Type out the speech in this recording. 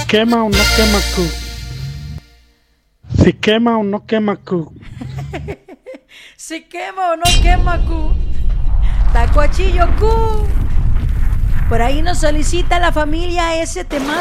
quema o no quema cu. Si quema o no quema cu. Si quema o no quema cu. Tacuachillo cu. Por ahí nos solicita la familia ese tema.